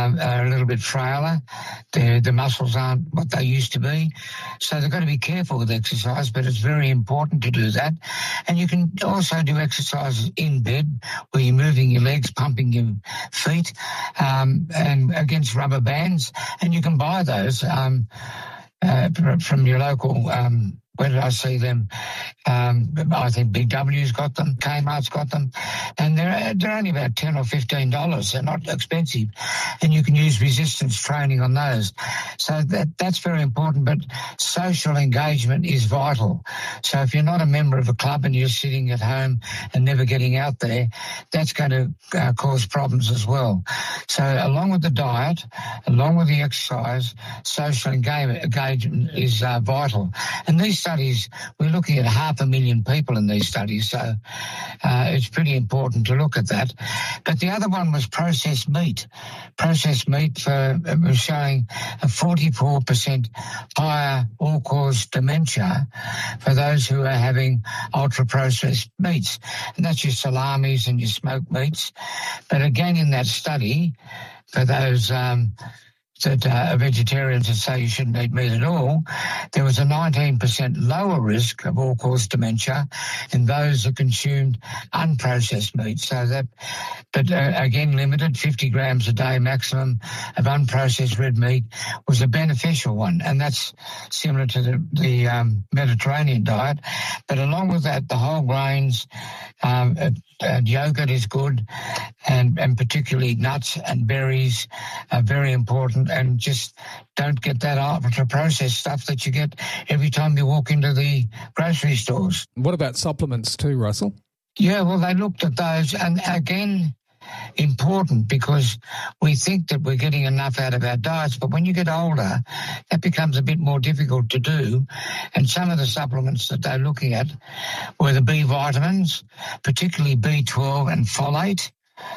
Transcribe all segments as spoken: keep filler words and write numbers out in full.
um, are a little bit frailer. The, the muscles aren't what they used to be. So they've got to be careful with exercise, but it's very important to do that. And you can also do exercises in bed where you're moving your legs, pumping your feet, um, and against rubber bands. And you can buy those um, uh, from your local um where did I see them? Um, I think Big W's got them, Kmart's got them, and they're they're only about ten or fifteen dollars. They're not expensive, and you can use resistance training on those. So that that's very important. But social engagement is vital. So if you're not a member of a club and you're sitting at home and never getting out there, that's going to uh, cause problems as well. So along with the diet, along with the exercise, social engagement, engagement is uh, vital. And these studies, we're looking at half a million people in these studies, so uh, it's pretty important to look at that. But the other one was processed meat. Processed meat for, was showing a forty-four percent higher all-cause dementia for those who are having ultra-processed meats. And that's your salamis and your smoked meats. But again, in that study, for those um, that uh, are vegetarians and say you shouldn't eat meat at all, there was a nineteen percent lower risk of all-cause dementia in those that consumed unprocessed meat. So that, but uh, again, limited, fifty grams a day maximum of unprocessed red meat was a beneficial one, and that's similar to the, the um, Mediterranean diet. But along with that, the whole grains, um, uh, uh, yogurt is good, and, and particularly nuts and berries are very important. And just don't get that ultra-processed stuff that you get every time you walk into the grocery stores. What about supplements too, Russell? Yeah, well, they looked at those, and again, important because we think that we're getting enough out of our diets, but when you get older, that becomes a bit more difficult to do. And some of the supplements that they're looking at were the B vitamins, particularly B twelve and folate,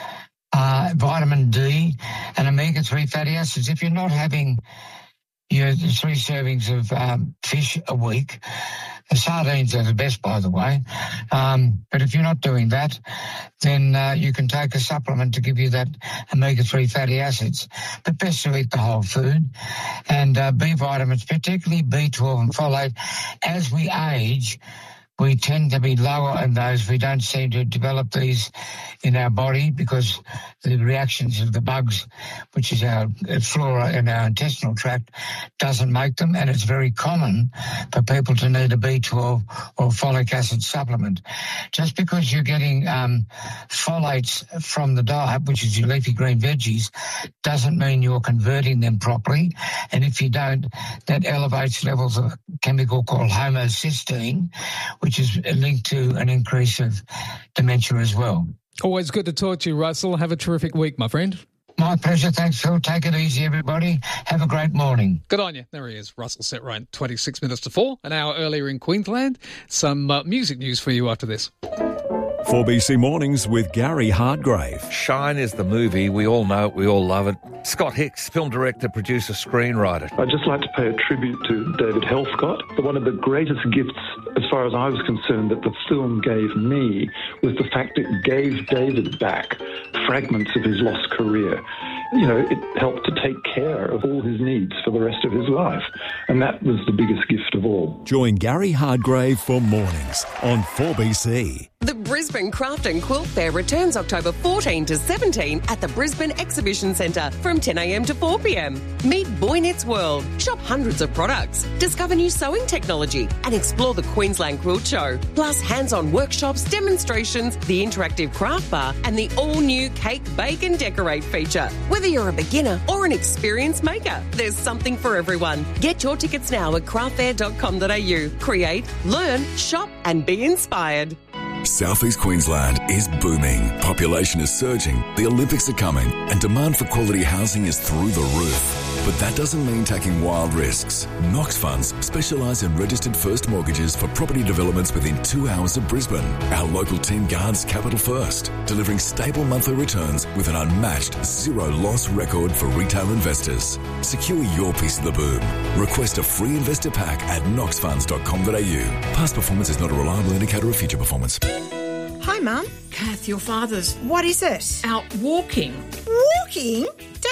Uh, vitamin D and omega three fatty acids. If you're not having your three servings of um, fish a week, the sardines are the best, by the way, um, but if you're not doing that, then uh, you can take a supplement to give you that omega three fatty acids. But best to eat the whole food. And uh, B vitamins, particularly B twelve and folate, as we age, we tend to be lower in those. We don't seem to develop these in our body because the reactions of the bugs, which is our flora in our intestinal tract, doesn't make them. And it's very common for people to need a B twelve or folic acid supplement. Just because you're getting um, folates from the diet, which is your leafy green veggies, doesn't mean you're converting them properly. And if you don't, that elevates levels of a chemical called homocysteine, which is linked to an increase of dementia as well. Always good to talk to you, Russell. Have a terrific week, my friend. My pleasure. Thanks, Phil. Take it easy, everybody. Have a great morning. Good on you. There he is, Russell Setright, twenty-six minutes to four, an hour earlier in Queensland. Some uh, music news for you after this. four B C Mornings with Gary Hardgrave. Shine is the movie. We all know it. We all love it. Scott Hicks, film director, producer, screenwriter. I'd just like to pay a tribute to David Helfgott. One of the greatest gifts, as far as I was concerned, that the film gave me was the fact it gave David back fragments of his lost career. You know, it helped to take care of all his needs for the rest of his life. And that was the biggest gift of all. Join Gary Hardgrave for Mornings on four B C. The Brisbane Craft and Quilt Fair returns October fourteenth to seventeenth at the Brisbane Exhibition Centre from ten a m to four p m. Meet Boynet's World, shop hundreds of products, discover new sewing technology and explore the Queensland Quilt Show. Plus hands-on workshops, demonstrations, the interactive craft bar and the all-new Cake, Bake and Decorate feature. Whether you're a beginner or an experienced maker, there's something for everyone. Get your tickets now at craft fair dot com dot a u. Create, learn, shop and be inspired. Southeast Queensland is booming. Population is surging, the Olympics are coming, and demand for quality housing is through the roof. But that doesn't mean taking wild risks. Knox Funds specialise in registered first mortgages for property developments within two hours of Brisbane. Our local team guards capital first, delivering stable monthly returns with an unmatched zero loss record for retail investors. Secure your piece of the boom. Request a free investor pack at knox funds dot com dot a u. Past performance is not a reliable indicator of future performance. Hi, Mum. Kath, your father's What is it? out walking. Walking?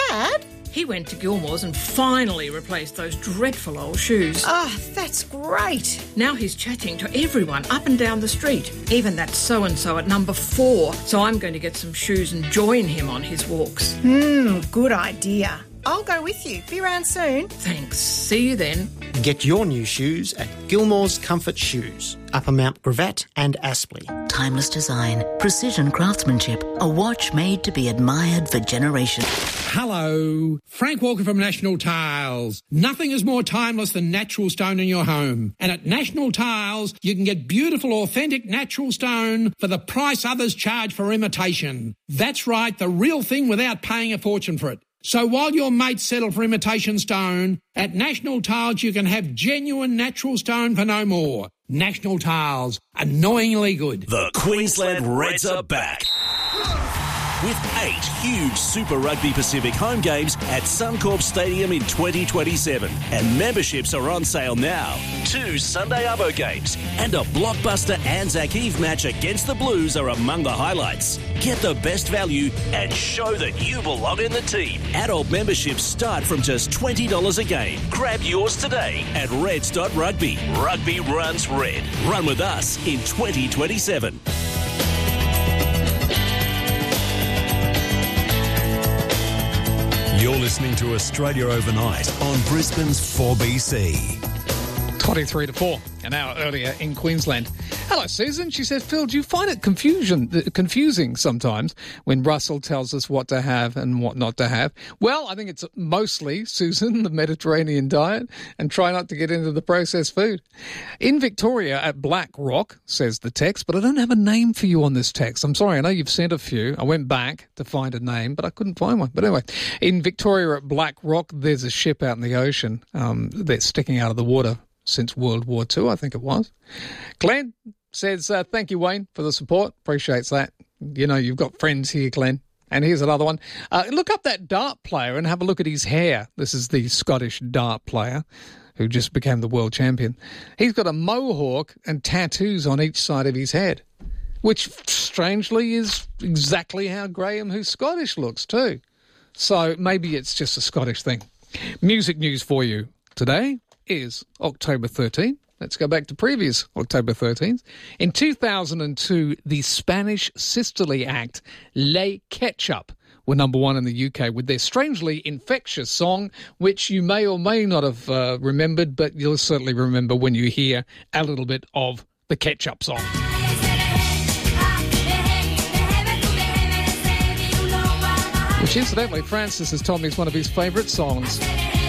Dad? He went to Gilmore's and finally replaced those dreadful old shoes. Oh, that's great. Now he's chatting to everyone up and down the street, even that so-and-so at number four. So I'm going to get some shoes and join him on his walks. Hmm, good idea. I'll go with you. Be around soon. Thanks. See you then. Get your new shoes at Gilmore's Comfort Shoes, Upper Mount Gravatt and Aspley. Timeless design, precision craftsmanship, a watch made to be admired for generations. Hello, Frank Walker from National Tiles. Nothing is more timeless than natural stone in your home. And at National Tiles, you can get beautiful, authentic natural stone for the price others charge for imitation. That's right, the real thing without paying a fortune for it. So while your mates settle for imitation stone, at National Tiles you can have genuine natural stone for no more. National Tiles, annoyingly good. The Queensland Reds are back. With eight huge Super Rugby Pacific home games at Suncorp Stadium in twenty twenty-seven. And memberships are on sale now. Two Sunday Arvo games and a blockbuster Anzac Eve match against the Blues are among the highlights. Get the best value and show that you belong in the team. Adult memberships start from just twenty dollars a game. Grab yours today at reds dot rugby. Rugby runs red. Run with us in twenty twenty-seven. You're listening to Australia Overnight on Brisbane's four B C. twenty-three to four, an hour earlier in Queensland. Hello, Susan. She says, Phil, do you find it confusion, confusing sometimes when Russell tells us what to have and what not to have? Well, I think it's mostly, Susan, the Mediterranean diet, and try not to get into the processed food. In Victoria at Black Rock, says the text, but I don't have a name for you on this text. I'm sorry, I know you've sent a few. I went back to find a name, but I couldn't find one. But anyway, in Victoria at Black Rock, there's a ship out in the ocean um, that's sticking out of the water since World War Two, I think it was. Glenn says, uh, thank you, Wayne, for the support. Appreciates that. You know, you've got friends here, Glenn. And here's another one. Uh, look up that dart player and have a look at his hair. This is the Scottish dart player who just became the world champion. He's got a mohawk and tattoos on each side of his head, which strangely is exactly how Graham, who's Scottish, looks too. So maybe it's just a Scottish thing. Music news for you today is October thirteenth. Let's go back to previous October thirteenth. In two thousand two, the Spanish sisterly act Les Ketchup were number one in the U K with their strangely infectious song, which you may or may not have uh, remembered, but you'll certainly remember when you hear a little bit of the Ketchup song. Which, incidentally, Francis has told me is one of his favourite songs.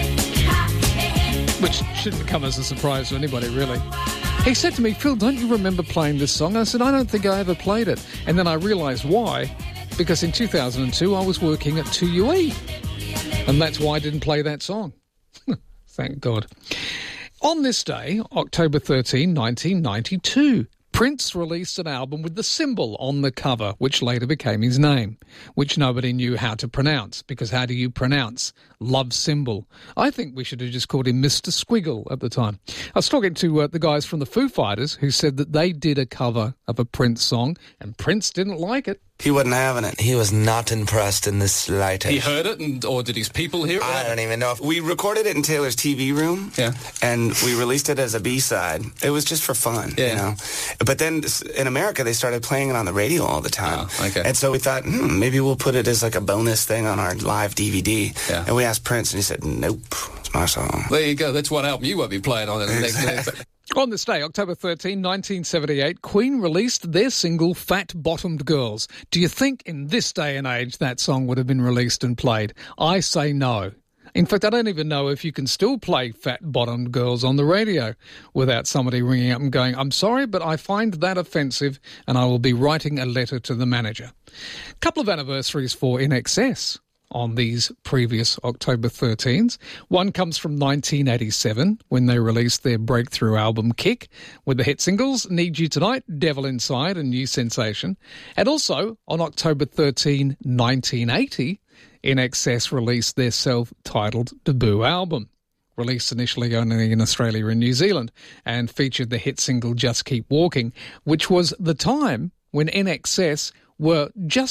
Which shouldn't come as a surprise to anybody, really. He said to me, Phil, don't you remember playing this song? I said, I don't think I ever played it. And then I realised why. Because in two thousand two, I was working at two U E. And that's why I didn't play that song. Thank God. On this day, October thirteenth, nineteen ninety-two, Prince released an album with the symbol on the cover, which later became his name, which nobody knew how to pronounce, because how do you pronounce Love Symbol? I think we should have just called him Mister Squiggle at the time. I was talking to uh, the guys from the Foo Fighters who said that they did a cover of a Prince song, and Prince didn't like it. He wasn't having it. He was not impressed in the slightest. He heard it, and or did his people hear it? I don't even know. We recorded it in Taylor's T V room, yeah, and we released it as a B-side. It was just for fun, yeah. you know. But then in America, they started playing it on the radio all the time. Oh, okay. And so we thought, hmm, maybe we'll put it as like a bonus thing on our live D V D. Yeah. And we asked Prince, and he said, nope, it's my song. There you go. That's one album you won't be playing on. Exactly. On this day, October thirteenth, nineteen seventy-eight, Queen released their single Fat Bottomed Girls. Do you think in this day and age that song would have been released and played? I say no. In fact, I don't even know if you can still play Fat Bottomed Girls on the radio without somebody ringing up and going, I'm sorry, but I find that offensive and I will be writing a letter to the manager. A couple of anniversaries for I N X S on these previous October thirteenths. One comes from nineteen eighty-seven, when they released their breakthrough album Kick, with the hit singles Need You Tonight, Devil Inside and New Sensation. And also, on October thirteenth, nineteen eighty, I N X S released their self-titled debut album, released initially only in Australia and New Zealand, and featured the hit single Just Keep Walking, which was the time when I N X S were just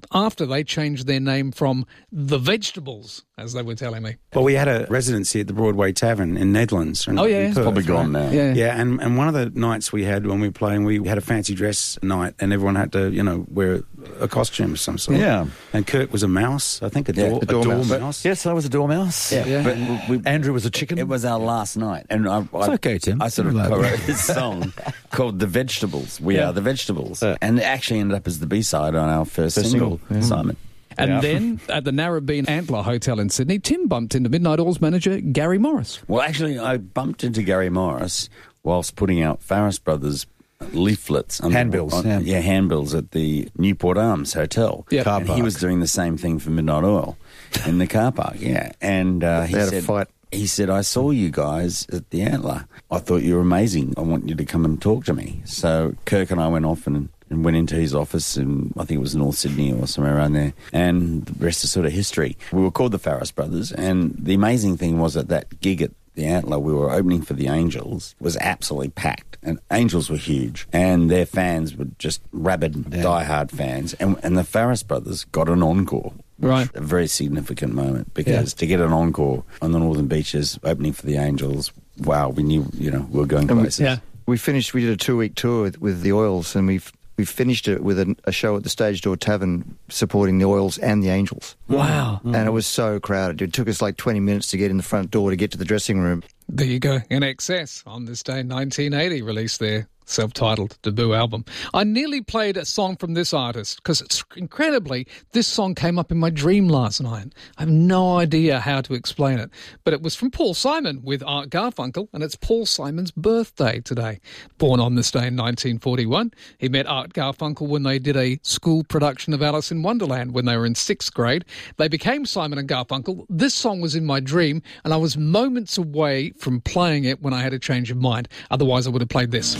after they changed their name from The Vegetables, as they were telling me. Well, we had a residency at the Broadway Tavern in Netherlands. Oh, yeah. Perth, It's probably gone right? now. Yeah. Yeah, and, and one of the nights we had when we were playing, we had a fancy dress night, and everyone had to, you know, wear a costume of some sort. Yeah. And Kirk was a mouse, I think, a, Yeah, door, a dormouse. dormouse. Yes, I was a dormouse. Yeah. Yeah. But we, we, Andrew was a chicken. It was our last night. And I, I, It's okay, Tim. I sort of Relax. co-wrote this song called The Vegetables. We Yeah. Are the Vegetables. And it actually ended up as the B-side on our first, First single, single, yeah. Simon. And Yeah. then at the Narrabeen Antler Hotel in Sydney, Tim bumped into Midnight Oil's manager, Gary Morris. Well, actually, I bumped into Gary Morris whilst putting out Farris Brothers leaflets. on- Handbills, on- yeah. yeah, handbills at the Newport Arms Hotel. Yep. Car And he park. was doing the same thing for Midnight Oil in the car park, yeah. And uh, he They had a said, fight. he said, I saw you guys at the Antler. I thought you were amazing. I want you to come and talk to me. So Kirk and I went off and, and went into his office in, I think it was North Sydney or somewhere around there. And the rest is sort of history. We were called the Farris Brothers. And the amazing thing was at that gig at the Antler, we were opening for the Angels, was absolutely packed. And Angels were huge. And their fans were just rabid, diehard fans. And, and the Farris Brothers got an encore. Right. A very significant moment because to get an encore on the Northern Beaches opening for the Angels, wow, we knew, you know, we were going And we- places. Yeah. We finished. We did a two-week tour with, with the Oils, and we we finished it with a, a show at the Stage Door Tavern supporting the Oils and the Angels. Wow. And it was so crowded. It took us like twenty minutes to get in the front door to get to the dressing room. There you go. In Excess on this day, nineteen eighty, released their self-titled debut album. I nearly played a song from this artist because it's incredibly, this song came up in my dream last night. I have no idea how to explain it, but it was from Paul Simon with Art Garfunkel, and it's Paul Simon's birthday today. Born on this day in nineteen forty-one, he met Art Garfunkel when they did a school production of Alice in Wonderland when they were in sixth grade. They became Simon and Garfunkel. This song was in my dream, and I was moments away from playing it when I had a change of mind. Otherwise, I would have played this.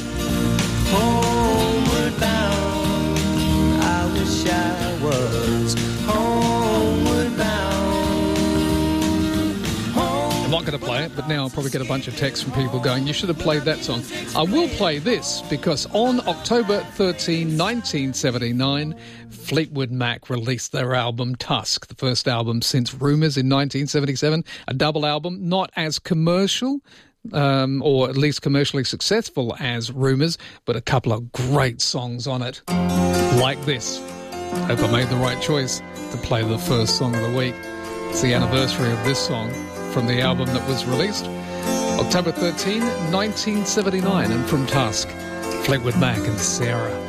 Homeward bound, I wish I was homeward bound. I'm not going to play it, but now I'll probably get a bunch of texts from people going, you should have played that song. I will play this because on October thirteenth, nineteen seventy-nine, Fleetwood Mac released their album Tusk, the first album since Rumours in nineteen seventy-seven, a double album, not as commercial, Um, or at least commercially successful as Rumours, but a couple of great songs on it, like this. Hope I made the right choice to play the first song of the week. It's the anniversary of this song from the album that was released October thirteenth, nineteen seventy-nine, and from Tusk, Fleetwood Mac and Sarah.